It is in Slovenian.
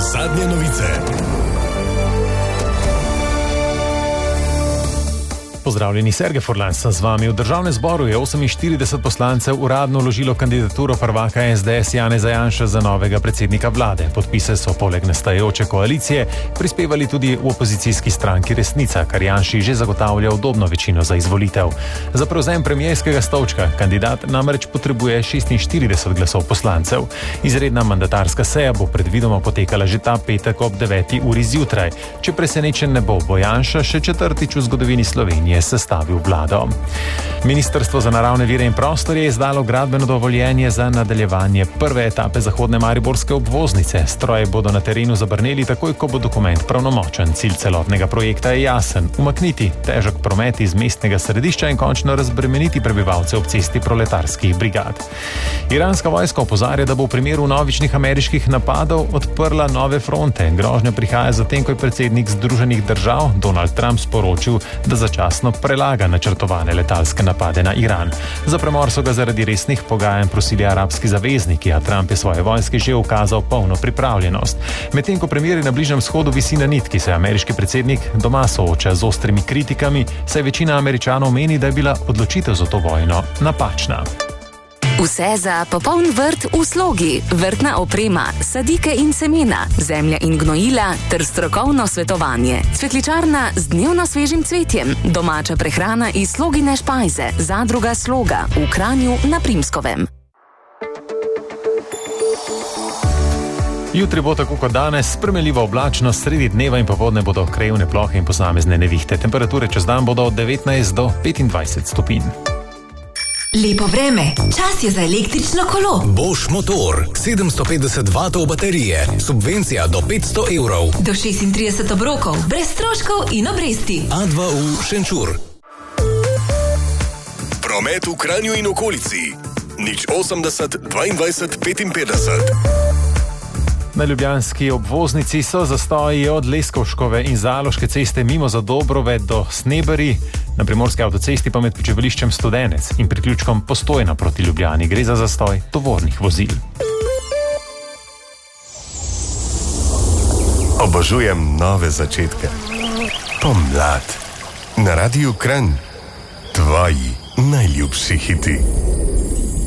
Zadnje novice. Pozdravljeni, Sergej Furlan sem z vami. V državnem zboru je 48 poslancev uradno vložilo kandidaturo prvaka SDS Janeza Janše za novega predsednika vlade. Podpise so poleg nastajajoče koalicije prispevali tudi v opozicijski stranki Resnica, kar Janši že zagotavlja udobno večino za izvolitev. Za prevzem premierskega stolčka kandidat namreč potrebuje 46 glasov poslancev. Izredna mandatarska seja bo predvidoma potekala že ta petek ob 9. uri zjutraj. Če presenečen ne bo Janša še četrtič v zgodovini Slovenije sestavil vlado. Ministrstvo za naravne vire in prostor je izdalo gradbeno dovoljenje za nadaljevanje prve etape zahodne mariborske obvoznice. Stroje bodo na terenu zabrneli takoj, ko bo dokument pravnomočen. Cilj celotnega projekta je jasen: umakniti težek promet iz mestnega središča in končno razbremeniti prebivalce ob cesti proletarskih brigad. Iranska vojska opozarja, da bo v primeru novičnih ameriških napadov odprla nove fronte. Grožnja prihaja zatem, ko je predsednik Združenih držav Donald Trump sporočil, da začasno prelaga načrtovane letalske napade na Iran. Za premor so ga zaradi resnih pogajanj prosili arabski zavezniki, a Trump je svoje vojske že ukazal polno pripravljenost. Medtem ko premieri na Bližnjem vzhodu visi na nitki, se ameriški predsednik doma sooča z ostrimi kritikami, saj večina Američanov meni, da je bila odločitev za to vojno napačna. Vse za popoln vrt v slogi, vrtna oprema, sadike in semena, zemlja in gnojila ter strokovno svetovanje. Cvetličarna z dnevno svežim cvetjem, domača prehrana iz Slogine špajze, zadruga Sloga v Kranju na Primskovem. Jutri bo tako kot danes spremenljivo oblačno, sredi dneva in popoldne bodo krajevne plohe in posamezne nevihte. Temperature čez dan bodo od 19 do 25 stopinj. Lepo vreme, čas je za električno kolo. Bosch motor, 750 W baterije, subvencija do 500 evrov. Do 36 obrokov, brez stroškov in obresti. A2U Šenčur. Promet v Kranju in okolici. 080 22 55. Na ljubljanski obvoznici so zastoji od Leskovškove in Zaloške ceste mimo Zadobrove do Snebari, na primorski avtocesti pa med počivališčem Studenec in priključkom Postojna proti Ljubljani. Gre za zastoj tovornih vozil. Obožujem nove začetke. Pomlad. Na Radiu Kranj. Tvoji najljubši hiti.